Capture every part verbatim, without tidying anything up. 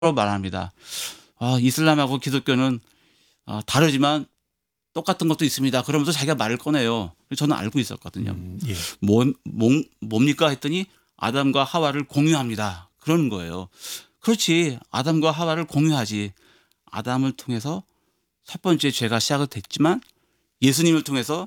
말합니다. 아, 이슬람하고 기독교는 아, 다르지만 똑같은 것도 있습니다. 그러면서 자기가 말을 꺼내요. 저는 알고 있었거든요. 음, 예. 뭐, 뭐, 뭡니까 했더니 아담과 하와를 공유합니다. 그런 거예요. 그렇지. 아담과 하와를 공유하지. 아담을 통해서 첫 번째 죄가 시작이 됐지만 예수님을 통해서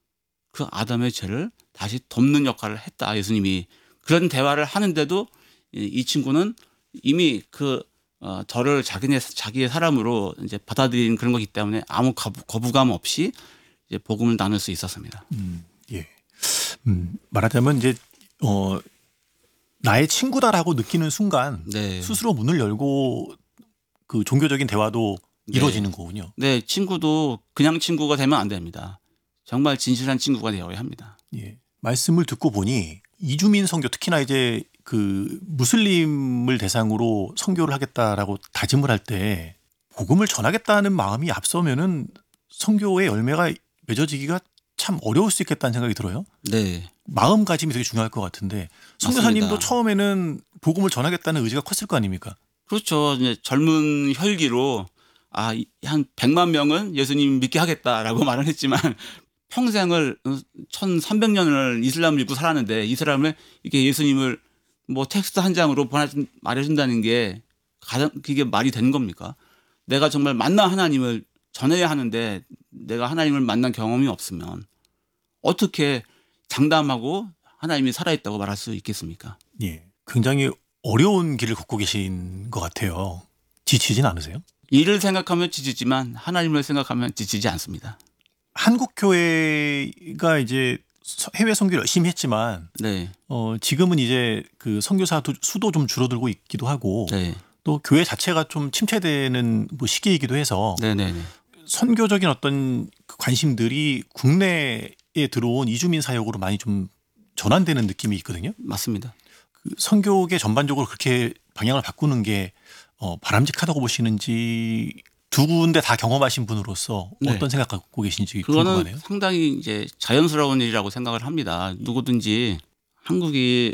그 아담의 죄를 다시 덮는 역할을 했다. 예수님이. 그런 대화를 하는데도 이 친구는 이미 그 어, 저를 자기네 자기의 사람으로 이제 받아들인 그런 거기 때문에 아무 거부, 거부감 없이 이제 복음을 나눌 수 있었습니다. 음, 예. 음, 말하자면 이제 어, 나의 친구다라고 느끼는 순간 네. 스스로 문을 열고 그 종교적인 대화도 네. 이루어지는 거군요. 네, 친구도 그냥 친구가 되면 안 됩니다. 정말 진실한 친구가 되어야 합니다. 예. 말씀을 듣고 보니 이주민 선교 특히나 이제 그 무슬림을 대상으로 선교를 하겠다라고 다짐을 할 때 복음을 전하겠다는 마음이 앞서면은 선교의 열매가 맺어지기가 참 어려울 수 있겠다는 생각이 들어요. 네. 마음가짐이 되게 중요할 것 같은데 선교사님도 맞습니다. 처음에는 복음을 전하겠다는 의지가 컸을 거 아닙니까? 그렇죠. 이제 젊은 혈기로 아, 한 백만 명은 예수님 믿게 하겠다라고 말을 했지만 평생을 천삼백 년을 이슬람을 믿고 살았는데 이 사람을 이렇게 예수님을 뭐 텍스트 한 장으로 말해준다는 게 가장 그게 말이 되는 겁니까? 내가 정말 만난 하나님을 전해야 하는데 내가 하나님을 만난 경험이 없으면 어떻게 장담하고 하나님이 살아있다고 말할 수 있겠습니까? 예. 굉장히 어려운 길을 걷고 계신 것 같아요. 지치진 않으세요? 일을 생각하면 지치지만 하나님을 생각하면 지치지 않습니다. 한국 교회가 이제 해외 선교를 열심히 했지만 네. 어, 지금은 이제 그 선교사 수도 좀 줄어들고 있기도 하고 네. 또 교회 자체가 좀 침체되는 뭐 시기이기도 해서 네네네. 선교적인 어떤 그 관심들이 국내에 들어온 이주민 사역으로 많이 좀 전환되는 느낌이 있거든요. 맞습니다. 그 선교계 전반적으로 그렇게 방향을 바꾸는 게 어, 바람직하다고 보시는지 두 군데 다 경험하신 분으로서 네. 어떤 생각 갖고 계신지 그거는 궁금하네요. 상당히 이제 자연스러운 일이라고 생각을 합니다. 누구든지 한국이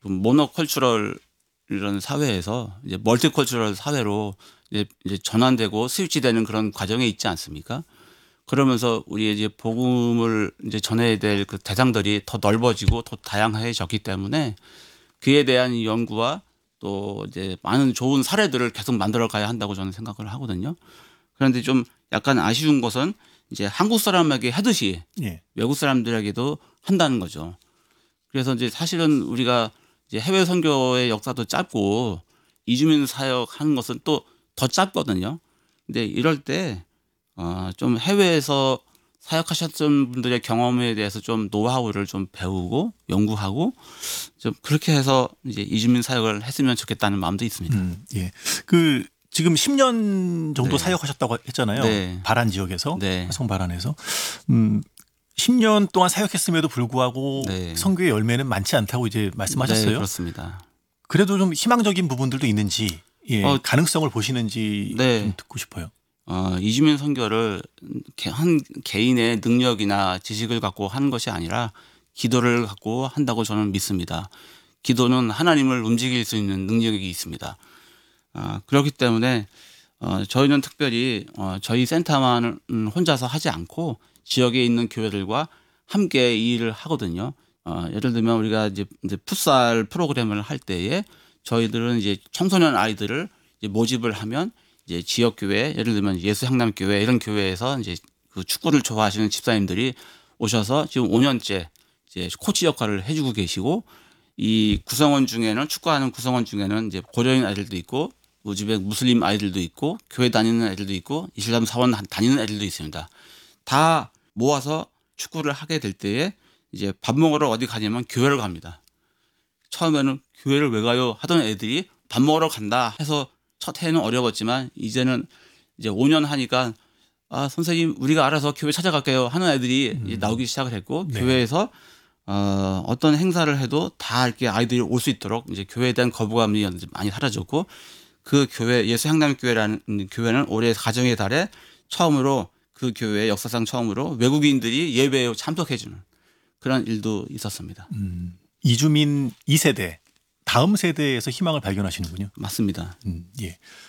모노컬처럴 이런 사회에서 이제 멀티컬처럴 사회로 이제, 이제 전환되고 스위치되는 그런 과정에 있지 않습니까? 그러면서 우리 이제 복음을 이제 전해야 될 그 대상들이 더 넓어지고 더 다양해졌기 때문에 그에 대한 연구와 또 이제 많은 좋은 사례들을 계속 만들어 가야 한다고 저는 생각을 하거든요. 그런데 좀 약간 아쉬운 것은 이제 한국 사람에게 하듯이 예. 외국 사람들에게도 한다는 거죠. 그래서 이제 사실은 우리가 이제 해외 선교의 역사도 짧고 이주민 사역하는 것은 또 더 짧거든요. 근데 이럴 때 어, 좀 해외에서 사역하셨던 분들의 경험에 대해서 좀 노하우를 좀 배우고 연구하고 좀 그렇게 해서 이제 이주민 사역을 했으면 좋겠다는 마음도 있습니다. 음, 예. 그 지금 십 년 정도 네. 사역하셨다고 했잖아요. 네. 바란 지역에서 네. 화성 바란에서 음, 십 년 동안 사역했음에도 불구하고 네. 선교의 열매는 많지 않다고 이제 말씀하셨어요. 네, 그렇습니다. 그래도 좀 희망적인 부분들도 있는지 예, 어, 가능성을 보시는지 네. 좀 듣고 싶어요. 어, 이주민 선교를 한 개인의 능력이나 지식을 갖고 하는 것이 아니라 기도를 갖고 한다고 저는 믿습니다. 기도는 하나님을 움직일 수 있는 능력이 있습니다. 어, 그렇기 때문에 어, 저희는 특별히 어, 저희 센터만 혼자서 하지 않고 지역에 있는 교회들과 함께 이 일을 하거든요. 어, 예를 들면 우리가 이제, 이제 풋살 프로그램을 할 때에 저희들은 이제 청소년 아이들을 이제 모집을 하면 이제 지역 교회, 예를 들면 예수 향남 교회 이런 교회에서 이제 그 축구를 좋아하시는 집사님들이 오셔서 지금 오 년째 이제 코치 역할을 해주고 계시고 이 구성원 중에는 축구하는 구성원 중에는 이제 고려인 아이들도 있고 우즈벡 무슬림 아이들도 있고 교회 다니는 아이들도 있고 이슬람 사원 다니는 아이들도 있습니다. 다 모아서 축구를 하게 될 때에 이제 밥 먹으러 어디 가냐면 교회를 갑니다. 처음에는 교회를 왜 가요 하던 애들이 밥 먹으러 간다 해서 첫 해는 어려웠지만 이제는 이제 오 년 하니까 아 선생님 우리가 알아서 교회 찾아갈게요 하는 애들이 음. 이제 나오기 시작을 했고 네. 교회에서 어, 어떤 행사를 해도 다 이렇게 아이들이 올 수 있도록 이제 교회에 대한 거부감이 많이 사라졌고 그 교회 예수 향남 교회라는 교회는 올해 가정의 달에 처음으로 그 교회 역사상 처음으로 외국인들이 예배에 참석해주는 그런 일도 있었습니다. 음, 이주민 이 세대 다음 세대에서 희망을 발견하시는군요. 맞습니다. 음, 예.